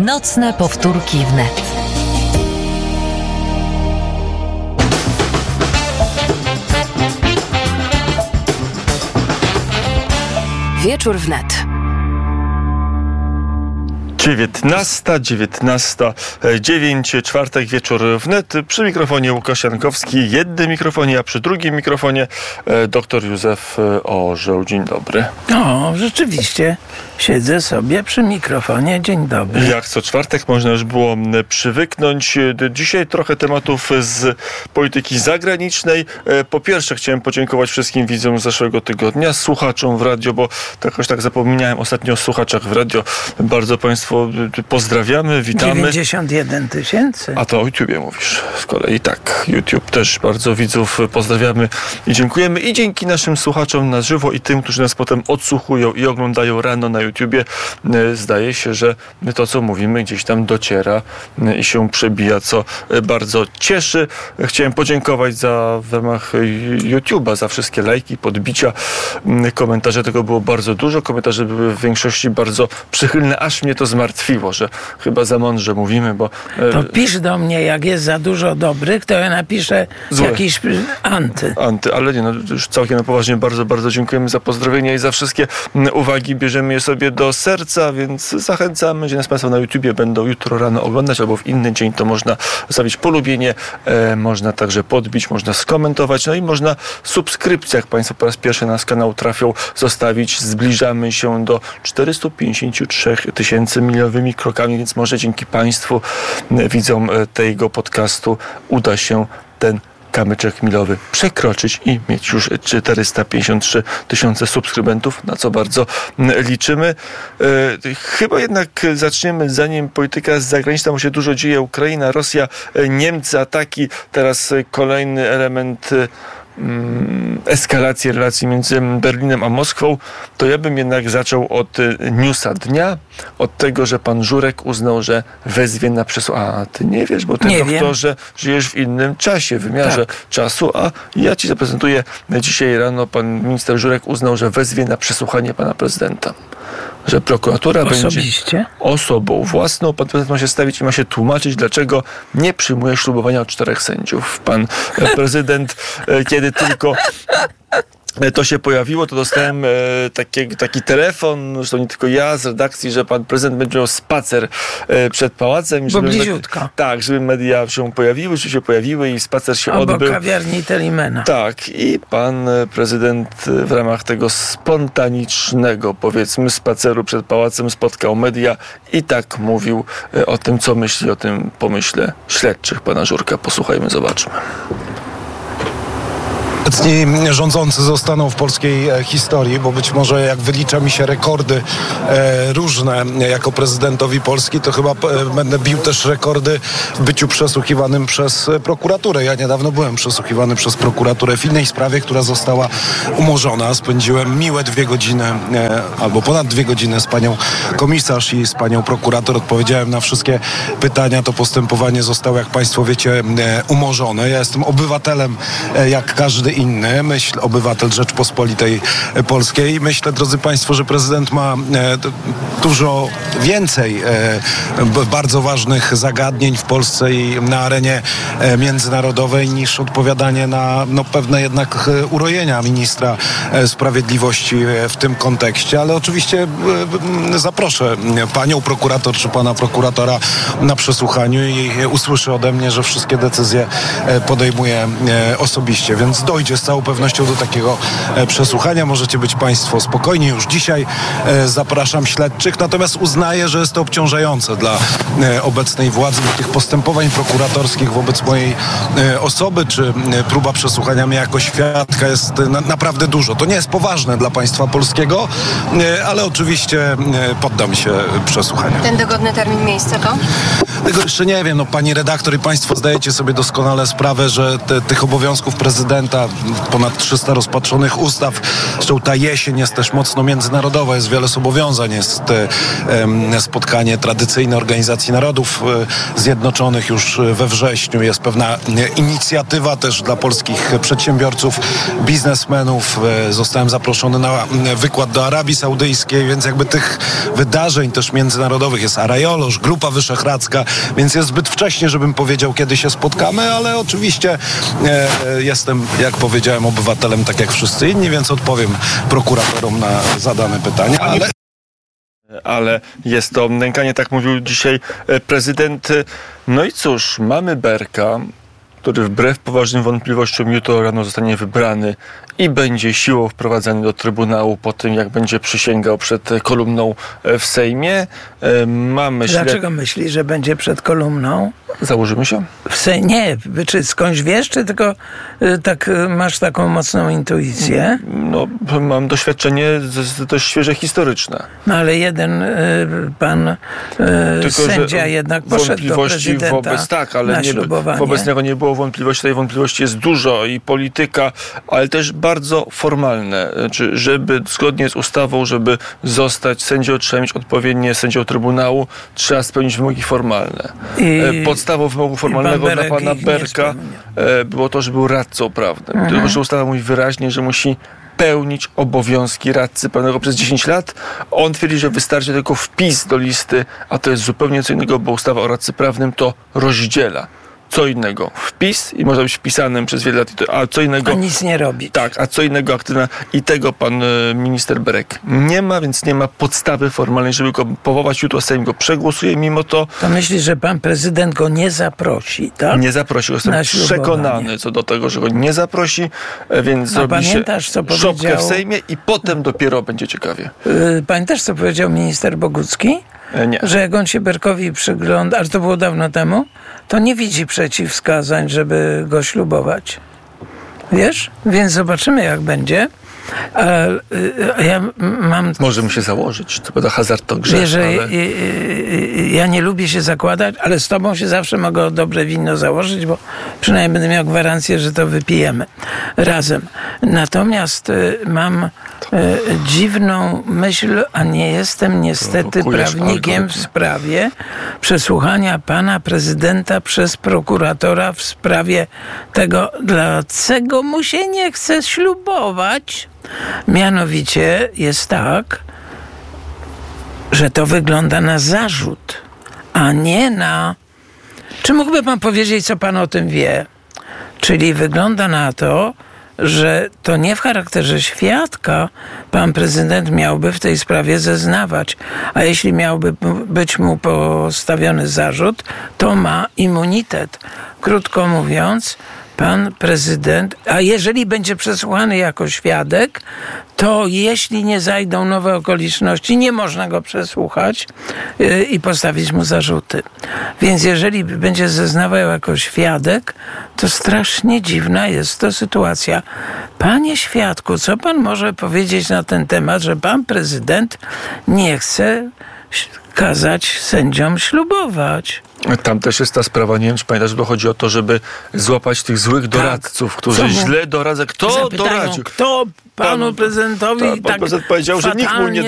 Nocne powtórki wnet. Wieczór wnet. 19:09, czwartek, wieczór wnet. Przy mikrofonie Łukasz Jankowski, jednym mikrofonie, a przy drugim mikrofonie dr Józef Orzeł. Dzień dobry. O, rzeczywiście siedzę sobie przy mikrofonie. Dzień dobry. Jak co czwartek można już było przywyknąć. Dzisiaj trochę tematów z polityki zagranicznej. Po pierwsze chciałem podziękować wszystkim widzom z zeszłego tygodnia, słuchaczom w radio, bo jakoś tak zapomniałem ostatnio o słuchaczach w radio. Bardzo Państwu pozdrawiamy, witamy. 91 000. A to o YouTubie mówisz z kolei. Tak, YouTube też bardzo widzów pozdrawiamy i dziękujemy. I dzięki naszym słuchaczom na żywo i tym, którzy nas potem odsłuchują i oglądają rano na YouTubie, zdaje się, że to, co mówimy, gdzieś tam dociera i się przebija, co bardzo cieszy. Chciałem podziękować w ramach YouTube'a za wszystkie lajki, podbicia, komentarze. Tego było bardzo dużo. Komentarze były w większości bardzo przychylne, aż mnie to zmartwiło, że chyba za mądrze mówimy, bo... To pisz do mnie, jak jest za dużo dobrych, to ja napiszę złe. Jakiś anty, ale nie, już całkiem na poważnie bardzo, bardzo dziękujemy za pozdrowienia i za wszystkie uwagi. Bierzemy je sobie do serca, więc zachęcamy, że nas Państwo na YouTubie będą jutro rano oglądać, albo w inny dzień to można zostawić polubienie, można także podbić, można skomentować, no i można subskrypcję, jak Państwo po raz pierwszy na nasz kanał trafią, zostawić. Zbliżamy się do 453 000 milowymi krokami, więc może dzięki Państwu, widzom tego podcastu, uda się ten kamyczek milowy przekroczyć i mieć już 453 000 subskrybentów, na co bardzo liczymy. Chyba jednak zaczniemy, zanim polityka zagraniczna, bo się dużo dzieje. Ukraina, Rosja, Niemcy, ataki, teraz kolejny element eskalacji relacji między Berlinem a Moskwą, to ja bym jednak zaczął od newsa dnia, od tego, że pan Żurek uznał, że wezwie na przesłuchanie. A ty nie wiesz, bo ty, doktorze, żyjesz w innym czasie, wymiarze czasu, a ja ci zaprezentuję. Dzisiaj rano pan minister Żurek uznał, że wezwie na przesłuchanie pana prezydenta. Że prokuratura będzie osobą własną. Pan prezydent ma się stawić i ma się tłumaczyć, dlaczego nie przyjmuje ślubowania od 4 sędziów. Pan prezydent, kiedy tylko to się pojawiło, to dostałem taki telefon, zresztą nie tylko ja, z redakcji, że pan prezydent będzie miał spacer przed pałacem. Bo bliziutko. Tak, żeby media się pojawiły i spacer się odbył. Obok kawiarni Telimena. Tak, i pan prezydent w ramach tego spontanicznego, powiedzmy, spaceru przed pałacem spotkał media i tak mówił o tym, co myśli o tym pomyśle śledczych pana Żurka. Posłuchajmy, zobaczmy. Obecni rządzący zostaną w polskiej historii, bo być może jak wylicza mi się rekordy różne jako prezydentowi Polski, to chyba będę bił też rekordy w byciu przesłuchiwanym przez prokuraturę. Ja niedawno byłem przesłuchiwany przez prokuraturę w innej sprawie, która została umorzona. Spędziłem miłe 2 godziny albo ponad 2 godziny z panią komisarz i z panią prokurator. Odpowiedziałem na wszystkie pytania. To postępowanie zostało, jak państwo wiecie, umorzone. Ja jestem obywatelem jak każdy inny, obywatel Rzeczpospolitej Polskiej. Myślę, drodzy Państwo, że prezydent ma dużo więcej bardzo ważnych zagadnień w Polsce i na arenie międzynarodowej niż odpowiadanie na pewne jednak urojenia ministra sprawiedliwości w tym kontekście, ale oczywiście zaproszę panią prokurator czy pana prokuratora na przesłuchaniu i usłyszy ode mnie, że wszystkie decyzje podejmuje osobiście, więc dojdzie z całą pewnością do takiego przesłuchania. Możecie być Państwo spokojni. Już dzisiaj zapraszam śledczych, natomiast uznaję, że jest to obciążające dla obecnej władzy, bo tych postępowań prokuratorskich wobec mojej osoby, czy próba przesłuchania mnie jako świadka jest naprawdę dużo. To nie jest poważne dla państwa polskiego, ale oczywiście poddam się przesłuchaniu. Ten dogodny termin, miejsce to? Tego jeszcze nie wiem. Pani redaktor i państwo zdajecie sobie doskonale sprawę, że tych obowiązków prezydenta ponad 300 rozpatrzonych ustaw. Zresztą ta jesień jest też mocno międzynarodowa, jest wiele zobowiązań, jest spotkanie tradycyjne Organizacji Narodów Zjednoczonych już we wrześniu, jest pewna inicjatywa też dla polskich przedsiębiorców, biznesmenów. Zostałem zaproszony na wykład do Arabii Saudyjskiej, więc jakby tych wydarzeń też międzynarodowych jest Arajoloż, Grupa Wyszehradzka, więc jest zbyt wcześnie, żebym powiedział, kiedy się spotkamy, ale oczywiście jestem, jak powiedziałem, obywatelem tak jak wszyscy inni, więc odpowiem prokuratorom na zadane pytania, ale jest to nękanie, tak mówił dzisiaj prezydent. No i cóż, mamy Berka, który wbrew poważnym wątpliwościom jutro rano zostanie wybrany i będzie siłą wprowadzany do Trybunału po tym, jak będzie przysięgał przed kolumną w Sejmie. Dlaczego myśli, że będzie przed kolumną? Założymy się? Nie, czy skądś wiesz, czy tylko tak masz taką mocną intuicję? No, mam doświadczenie dość świeże historyczne. No ale jeden pan sędzia jednak poszedł do prezydenta na ślubowanie. Wobec niego nie było wątpliwości. Tej wątpliwości jest dużo i polityka, ale też bardzo formalne. Znaczy, żeby zgodnie z ustawą, żeby zostać sędzią, trzeba mieć odpowiednie sędzią Trybunału, trzeba spełnić wymogi formalne. Podstawą wymogu formalnego dla pana Berka było to, że był radcą prawnym. Tylko że ustawa mówi wyraźnie, że musi pełnić obowiązki radcy prawnego przez 10 lat. On twierdzi, że wystarczy tylko wpis do listy, a to jest zupełnie co innego, bo ustawa o radcy prawnym to rozdziela. Co innego wpis i może być wpisanym przez wiele lat, a co innego... A nic nie robić. Tak, a co innego aktywna. I tego pan minister Berek nie ma, więc nie ma podstawy formalnej, żeby go powołać. Jutro Sejm go przegłosuje, mimo to... To myślisz, że pan prezydent go nie zaprosi, tak? Nie zaprosi. Jestem przekonany co do tego, że go nie zaprosi, więc zrobi się szopkę w Sejmie i potem dopiero będzie ciekawie. Pamiętasz, co powiedział minister Bogucki? Nie. Że jak on się Berkowi przygląda, ale to było dawno temu, to nie widzi przeciwwskazań, żeby go ślubować. Wiesz? Więc zobaczymy, jak będzie. Ja mam... Możemy się założyć. To prawda, hazard to grzech, wiesz, ale... Ja nie lubię się zakładać, ale z tobą się zawsze mogę dobre wino założyć, bo przynajmniej będę miał gwarancję, że to wypijemy razem. Natomiast mam dziwną myśl, a nie jestem niestety prawnikiem w sprawie przesłuchania pana prezydenta przez prokuratora w sprawie tego, dlaczego mu się nie chce ślubować. Mianowicie jest tak, że to wygląda na zarzut, a nie na... Czy mógłby pan powiedzieć, co pan o tym wie? Czyli wygląda na to, że to nie w charakterze świadka pan prezydent miałby w tej sprawie zeznawać, a jeśli miałby być mu postawiony zarzut, to ma immunitet. Krótko mówiąc, pan prezydent, a jeżeli będzie przesłuchany jako świadek, to jeśli nie zajdą nowe okoliczności, nie można go przesłuchać i postawić mu zarzuty. Więc jeżeli będzie zeznawał jako świadek, to strasznie dziwna jest to sytuacja. Panie świadku, co pan może powiedzieć na ten temat, że pan prezydent nie chce kazać sędziom ślubować? Tam też jest ta sprawa, nie wiem, czy pamiętasz, bo chodzi o to, żeby złapać tych złych doradców, którzy źle doradzają. Kto doradził? Kto panu prezydentowi pan prezydent powiedział, że nikt mu nie